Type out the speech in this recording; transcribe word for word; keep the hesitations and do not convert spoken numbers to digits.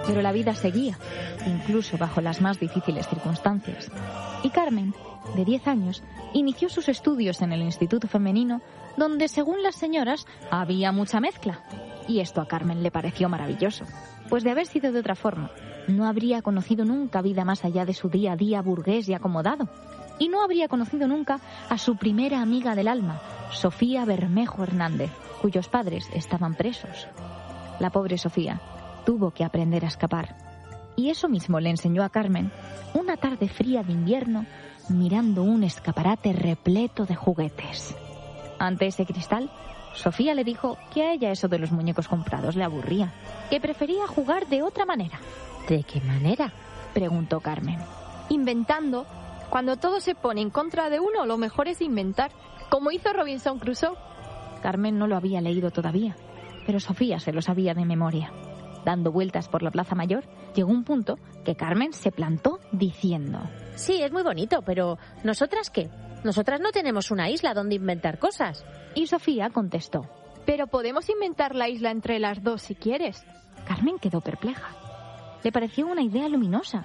Pero la vida seguía, incluso bajo las más difíciles circunstancias. Y Carmen, de diez años, inició sus estudios en el Instituto Femenino, donde, según las señoras, había mucha mezcla. Y esto a Carmen le pareció maravilloso, pues de haber sido de otra forma, no habría conocido nunca vida más allá de su día a día burgués y acomodado. Y no habría conocido nunca a su primera amiga del alma, Sofía Bermejo Hernández, cuyos padres estaban presos. La pobre Sofía tuvo que aprender a escapar. Y eso mismo le enseñó a Carmen una tarde fría de invierno, mirando un escaparate repleto de juguetes. Ante ese cristal, Sofía le dijo que a ella eso de los muñecos comprados le aburría, que prefería jugar de otra manera. ¿De qué manera?, preguntó Carmen. Inventando. Cuando todo se pone en contra de uno, lo mejor es inventar, como hizo Robinson Crusoe. Carmen no lo había leído todavía, pero Sofía se lo sabía de memoria. Dando vueltas por la Plaza Mayor, llegó un punto que Carmen se plantó diciendo: sí, es muy bonito, pero ¿nosotras qué? Nosotras no tenemos una isla donde inventar cosas. Y Sofía contestó: pero podemos inventar la isla entre las dos si quieres. Carmen quedó perpleja. Le pareció una idea luminosa,